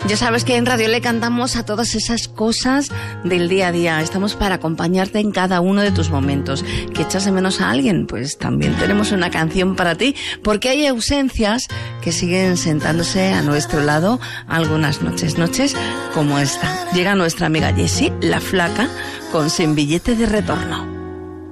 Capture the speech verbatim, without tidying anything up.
Ya sabes que en Radio Le cantamos a todas esas cosas del día a día. Estamos para acompañarte en cada uno de tus momentos. ¿Que echas de menos a alguien? Pues también tenemos una canción para ti, porque hay ausencias que siguen sentándose a nuestro lado algunas noches, noches como esta. Llega nuestra amiga Jessie, la flaca, con Sin Billete de Retorno.